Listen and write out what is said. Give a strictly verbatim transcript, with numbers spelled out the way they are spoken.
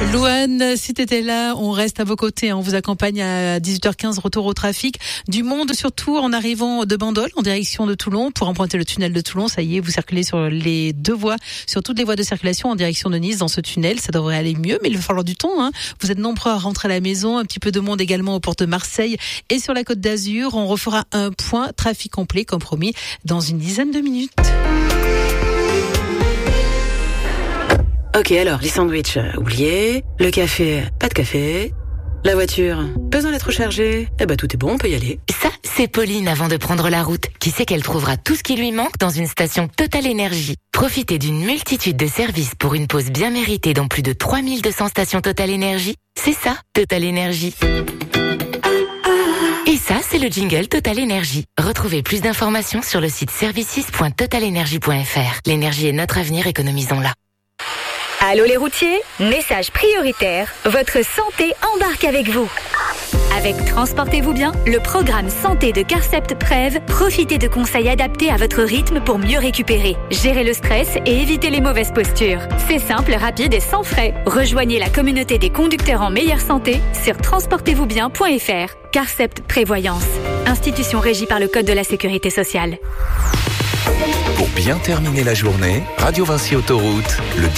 Louane, si t'étais là, on reste à vos côtés. On vous accompagne à dix-huit heures quinze, retour au trafic. Du monde, surtout en arrivant de Bandol en direction de Toulon pour emprunter le tunnel de Toulon. Ça y est, vous circulez sur les deux voies, sur toutes les voies de circulation en direction de Nice dans ce tunnel. Ça devrait aller mieux, mais il va falloir du temps. Hein. Vous êtes nombreux à rentrer à la maison. Un petit peu de monde également aux portes de Marseille et sur la Côte d'Azur. On refera un point trafic complet, comme promis, dans une dizaine de minutes. Ok, alors, les sandwichs, euh, oubliez. Le café, pas de café. La voiture, besoin d'être rechargée. Eh ben, tout est bon, on peut y aller. Ça, c'est Pauline avant de prendre la route, qui sait qu'elle trouvera tout ce qui lui manque dans une station Total Énergie. Profitez d'une multitude de services pour une pause bien méritée dans plus de trois mille deux cents stations Total Énergie. C'est ça, Total Énergie. Et ça, c'est le jingle Total Énergie. Retrouvez plus d'informations sur le site services point total energy point f r. L'énergie est notre avenir, économisons-la. Allô les routiers, message prioritaire, votre santé embarque avec vous. Avec Transportez-vous bien, le programme santé de Carcept Prev, profitez de conseils adaptés à votre rythme pour mieux récupérer, gérer le stress et éviter les mauvaises postures. C'est simple, rapide et sans frais. Rejoignez la communauté des conducteurs en meilleure santé sur transportez vous bien point f r. Carcept Prévoyance, institution régie par le Code de la Sécurité sociale. Pour bien terminer la journée, Radio Vinci Autoroute, le